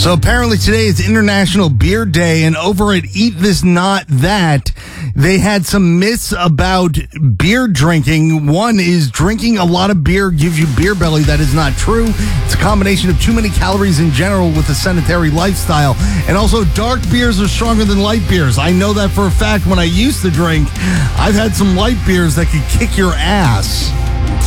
So apparently today is International Beer Day, and over at Eat This Not That, they had some myths about beer drinking. One is drinking a lot of beer gives you beer belly. That is not true. It's a combination of too many calories in general with a sedentary lifestyle. And also, dark beers are stronger than light beers. I know that for a fact. When I used to drink, I've had some light beers that could kick your ass.